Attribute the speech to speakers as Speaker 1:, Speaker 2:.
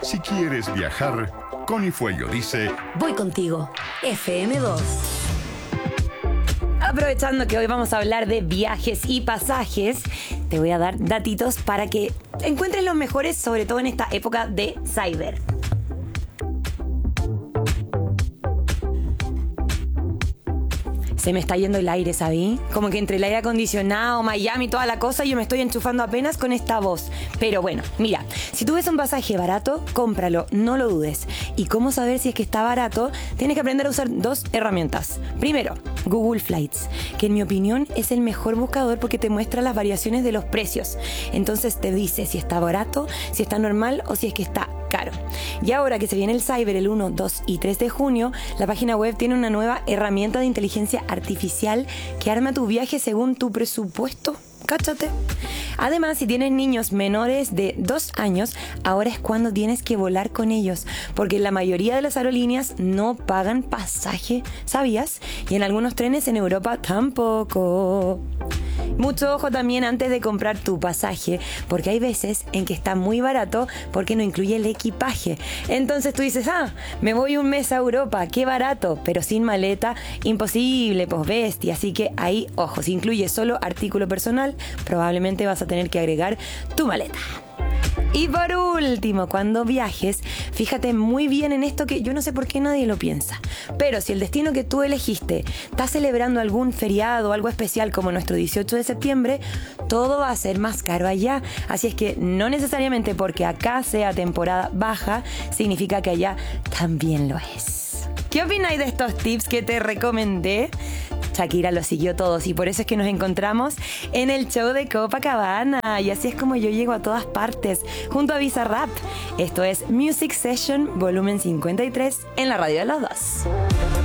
Speaker 1: Si quieres viajar, Connie Fuello dice:
Speaker 2: voy contigo, FM2. Aprovechando que hoy vamos a hablar de viajes y pasajes, te voy a dar datitos para que encuentres los mejores, sobre todo en esta época de cyber. Se me está yendo el aire, ¿sabí? Como que entre el aire acondicionado, Miami, toda la cosa, yo me estoy enchufando apenas con esta voz. Pero bueno, mira, si tú ves un pasaje barato, cómpralo, no lo dudes. ¿Y cómo saber si es que está barato? Tienes que aprender a usar dos herramientas. Primero, Google Flights, que en mi opinión es el mejor buscador porque te muestra las variaciones de los precios. Entonces te dice si está barato, si está normal o si es que está caro. Y ahora que se viene el Cyber el 1, 2 y 3 de junio, la página web tiene una nueva herramienta de inteligencia artificial que arma tu viaje según tu presupuesto. Cáchate. Además, si tienes niños menores de 2 años, ahora es cuando tienes que volar con ellos, porque la mayoría de las aerolíneas no pagan pasaje, ¿sabías? Y en algunos trenes en Europa tampoco. Mucho ojo también antes de comprar tu pasaje, porque hay veces en que está muy barato porque no incluye el equipaje. Entonces tú dices, me voy un mes a Europa, qué barato, pero sin maleta, imposible, pues bestia. Así que ahí, ojo, si incluye solo artículo personal, probablemente vas a tener que agregar tu maleta. Y por último, cuando viajes, fíjate muy bien en esto que yo no sé por qué nadie lo piensa. Pero si el destino que tú elegiste está celebrando algún feriado o algo especial como nuestro 18 de septiembre, todo va a ser más caro allá. Así es que no necesariamente porque acá sea temporada baja, significa que allá también lo es. ¿Qué opináis de estos tips que te recomendé? Shakira los siguió todos y por eso es que nos encontramos en el show de Copacabana. Y así es como yo llego a todas partes, junto a Bizarrap. Esto es Music Session, volumen 53, en la radio de los dos.